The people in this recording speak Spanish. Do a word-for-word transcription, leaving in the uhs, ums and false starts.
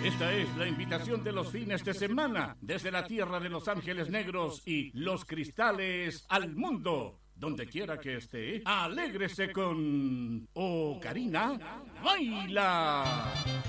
Esta es la invitación de los fines de semana desde la tierra de Los Ángeles Negros y Los Cristales al mundo. Donde quiera que esté, alégrese con Ocarina Baila.